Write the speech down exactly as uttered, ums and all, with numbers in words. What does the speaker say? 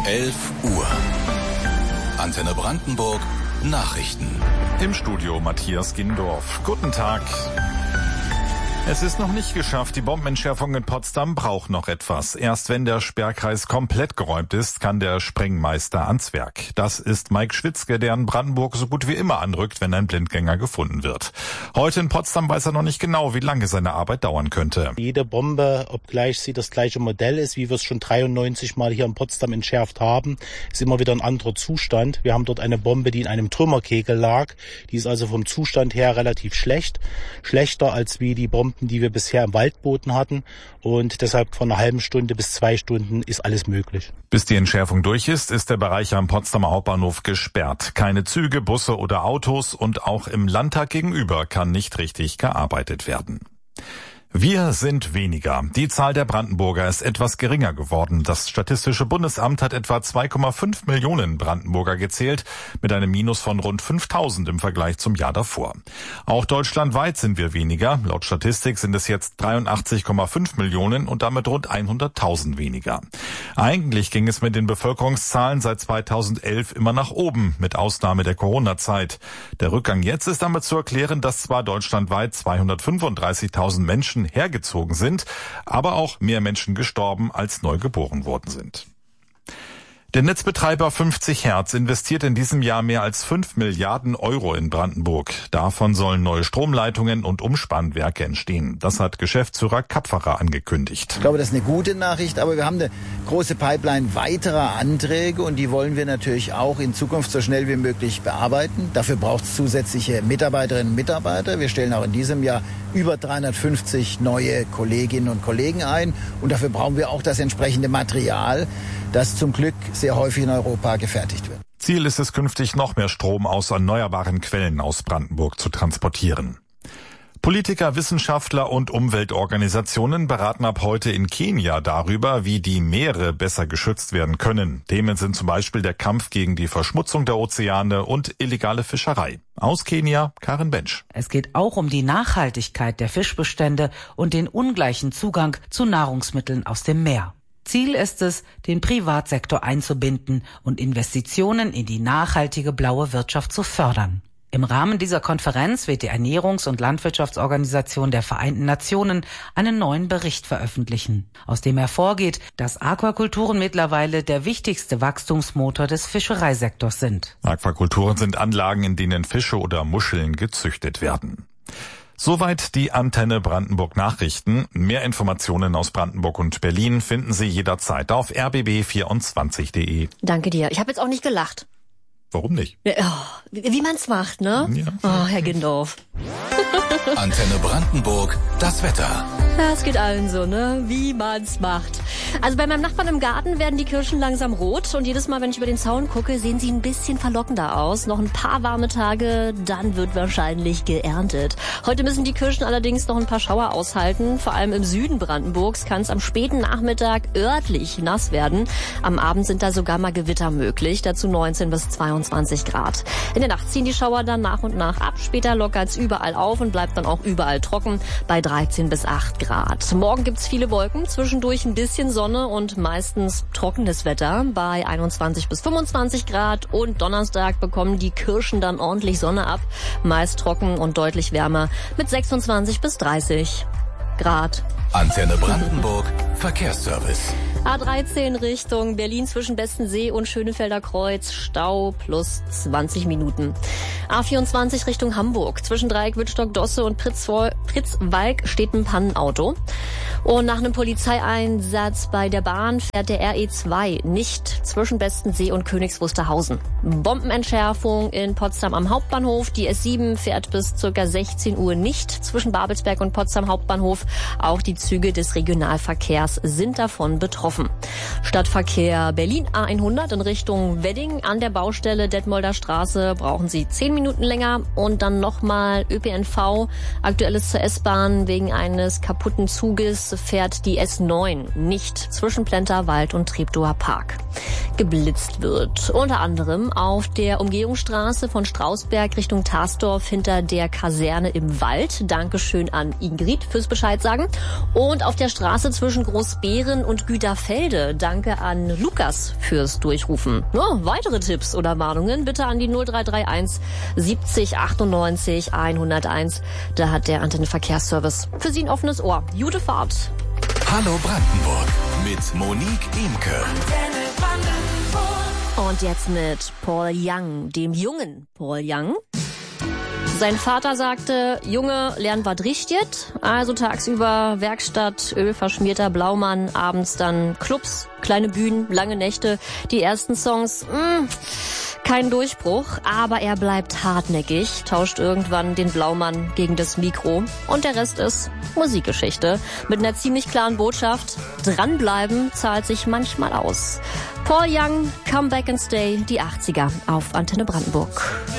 elf Uhr. Antenne Brandenburg Nachrichten. Im Studio Matthias Gindorf. Guten Tag. Es ist noch nicht geschafft. Die Bombenentschärfung in Potsdam braucht noch etwas. Erst wenn der Sperrkreis komplett geräumt ist, kann der Sprengmeister ans Werk. Das ist Mike Schwitzke, der in Brandenburg so gut wie immer anrückt, wenn ein Blindgänger gefunden wird. Heute in Potsdam weiß er noch nicht genau, wie lange seine Arbeit dauern könnte. Jede Bombe, obgleich sie das gleiche Modell ist, wie wir es schon dreiundneunzig Mal hier in Potsdam entschärft haben, ist immer wieder ein anderer Zustand. Wir haben dort eine Bombe, die in einem Trümmerkegel lag. Die ist also vom Zustand her relativ schlecht. Schlechter als wie die Bomben, die wir bisher im Waldboden hatten, und deshalb von einer halben Stunde bis zwei Stunden ist alles möglich. Bis die Entschärfung durch ist, ist der Bereich am Potsdamer Hauptbahnhof gesperrt. Keine Züge, Busse oder Autos und auch im Landtag gegenüber kann nicht richtig gearbeitet werden. Wir sind weniger. Die Zahl der Brandenburger ist etwas geringer geworden. Das Statistische Bundesamt hat etwa zwei Komma fünf Millionen Brandenburger gezählt, mit einem Minus von rund fünftausend im Vergleich zum Jahr davor. Auch deutschlandweit sind wir weniger. Laut Statistik sind es jetzt dreiundachtzig Komma fünf Millionen und damit rund hunderttausend weniger. Eigentlich ging es mit den Bevölkerungszahlen seit zweitausendelf immer nach oben, mit Ausnahme der Corona-Zeit. Der Rückgang jetzt ist damit zu erklären, dass zwar deutschlandweit zweihundertfünfunddreißigtausend Menschen hergezogen sind, aber auch mehr Menschen gestorben als neu geboren worden sind. Der Netzbetreiber fünfzig Hertz investiert in diesem Jahr mehr als fünf Milliarden Euro in Brandenburg. Davon sollen neue Stromleitungen und Umspannwerke entstehen. Das hat Geschäftsführer Kapferer angekündigt. Ich glaube, das ist eine gute Nachricht, aber wir haben eine große Pipeline weiterer Anträge und die wollen wir natürlich auch in Zukunft so schnell wie möglich bearbeiten. Dafür braucht es zusätzliche Mitarbeiterinnen und Mitarbeiter. Wir stellen auch in diesem Jahr über dreihundertfünfzig neue Kolleginnen und Kollegen ein und dafür brauchen wir auch das entsprechende Material, das zum Glück sehr häufig in Europa gefertigt wird. Ziel ist es künftig, noch mehr Strom aus erneuerbaren Quellen aus Brandenburg zu transportieren. Politiker, Wissenschaftler und Umweltorganisationen beraten ab heute in Kenia darüber, wie die Meere besser geschützt werden können. Themen sind zum Beispiel der Kampf gegen die Verschmutzung der Ozeane und illegale Fischerei. Aus Kenia, Karin Bensch. Es geht auch um die Nachhaltigkeit der Fischbestände und den ungleichen Zugang zu Nahrungsmitteln aus dem Meer. Ziel ist es, den Privatsektor einzubinden und Investitionen in die nachhaltige blaue Wirtschaft zu fördern. Im Rahmen dieser Konferenz wird die Ernährungs- und Landwirtschaftsorganisation der Vereinten Nationen einen neuen Bericht veröffentlichen, aus dem hervorgeht, dass Aquakulturen mittlerweile der wichtigste Wachstumsmotor des Fischereisektors sind. Aquakulturen sind Anlagen, in denen Fische oder Muscheln gezüchtet werden. Soweit die Antenne Brandenburg Nachrichten. Mehr Informationen aus Brandenburg und Berlin finden Sie jederzeit auf r b b vierundzwanzig punkt de. Danke dir. Ich habe jetzt auch nicht gelacht. Warum nicht? Ja, oh, wie, wie man's macht, ne? Ja. Oh, Herr Gindorf. Antenne Brandenburg, das Wetter. Ja, es geht allen so, ne? Wie man's macht. Also bei meinem Nachbarn im Garten werden die Kirschen langsam rot und jedes Mal, wenn ich über den Zaun gucke, sehen sie ein bisschen verlockender aus. Noch ein paar warme Tage, dann wird wahrscheinlich geerntet. Heute müssen die Kirschen allerdings noch ein paar Schauer aushalten. Vor allem im Süden Brandenburgs kann es am späten Nachmittag örtlich nass werden. Am Abend sind da sogar mal Gewitter möglich, dazu neunzehn bis zweiundzwanzig Grad. In der Nacht ziehen die Schauer dann nach und nach ab. Später lockert es überall auf und bleibt dann auch überall trocken bei dreizehn bis acht Grad. Morgen gibt's viele Wolken, zwischendurch ein bisschen Sonne und meistens trockenes Wetter bei einundzwanzig bis fünfundzwanzig Grad. Und Donnerstag bekommen die Kirschen dann ordentlich Sonne ab, meist trocken und deutlich wärmer mit sechsundzwanzig bis dreißig Grad. Antenne Brandenburg, Verkehrsservice. A dreizehn Richtung Berlin zwischen Bestensee und Schönefelder Kreuz, Stau plus zwanzig Minuten. A vierundzwanzig Richtung Hamburg, zwischen Dreieck Wittstock-Dosse und Pritzwalk steht ein Pannenauto. Und nach einem Polizeieinsatz bei der Bahn fährt der R E zwei nicht zwischen Bestensee und Königs Wusterhausen. Bombenentschärfung in Potsdam am Hauptbahnhof. Die S sieben fährt bis ca. sechzehn Uhr nicht zwischen Babelsberg und Potsdam Hauptbahnhof. Auch die Züge des Regionalverkehrs sind davon betroffen. Stadtverkehr Berlin A hundert in Richtung Wedding an der Baustelle Detmolder Straße brauchen Sie zehn Minuten länger und dann nochmal Ö P N V. Aktuelles zur S-Bahn wegen eines kaputten Zuges fährt die S neun nicht zwischen Plenterwald und Treptower Park. geblitzt wird. Unter anderem auf der Umgehungsstraße von Strausberg Richtung Tarsdorf hinter der Kaserne im Wald. Dankeschön an Ingrid fürs Bescheid sagen. Und auf der Straße zwischen Großbeeren und Güterfelde. Danke an Lukas fürs Durchrufen. Ja, weitere Tipps oder Warnungen bitte an die null drei drei eins siebzig achtundneunzig hunderteins. Da hat der Antennenverkehrsservice für Sie ein offenes Ohr. Gute Fahrt. Hallo Brandenburg mit Monique Imke. Und jetzt mit Paul Young, dem jungen Paul Young. Sein Vater sagte, Junge, lern was richtig. Also tagsüber Werkstatt, ölverschmierter Blaumann, abends dann Clubs, kleine Bühnen, lange Nächte. Die ersten Songs, mh, kein Durchbruch, aber er bleibt hartnäckig, tauscht irgendwann den Blaumann gegen das Mikro. Und der Rest ist Musikgeschichte. Mit einer ziemlich klaren Botschaft, dranbleiben zahlt sich manchmal aus. Paul Young, Come Back and Stay, die achtziger auf Antenne Brandenburg.